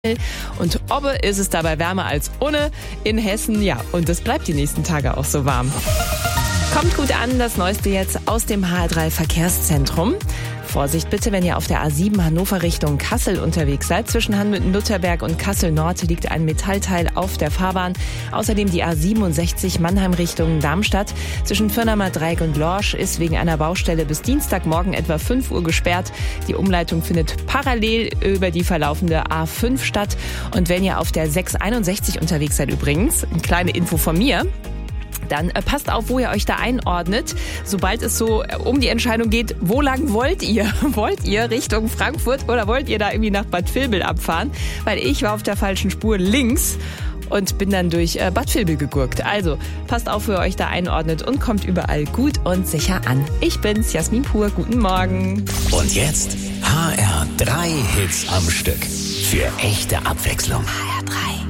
Und Obbe ist es dabei wärmer als ohne in Hessen. Ja, und es bleibt die nächsten Tage auch so warm. Kommt gut an, das Neueste jetzt aus dem HR3 Verkehrszentrum. Vorsicht bitte, wenn ihr auf der A7 Hannover Richtung Kassel unterwegs seid. Zwischen Hanmütten-Lutherberg und Kassel-Nord liegt ein Metallteil auf der Fahrbahn. Außerdem die A67 Mannheim Richtung Darmstadt. Zwischen Firnamer Dreieck und Lorsch ist wegen einer Baustelle bis Dienstagmorgen etwa 5 Uhr gesperrt. Die Umleitung findet parallel über die verlaufende A5 statt. Und wenn ihr auf der 661 unterwegs seid übrigens, eine kleine Info von mir, dann passt auf, wo ihr euch da einordnet. Sobald es so um die Entscheidung geht, wo lang wollt ihr? Wollt ihr Richtung Frankfurt oder wollt ihr da irgendwie nach Bad Vilbel abfahren? Weil ich war auf der falschen Spur links und bin dann durch Bad Vilbel gegurkt. Also passt auf, wo ihr euch da einordnet und kommt überall gut und sicher an. Ich bin's, Jasmin Pur. Guten Morgen. Und jetzt HR3 Hits am Stück. Für echte Abwechslung. HR3.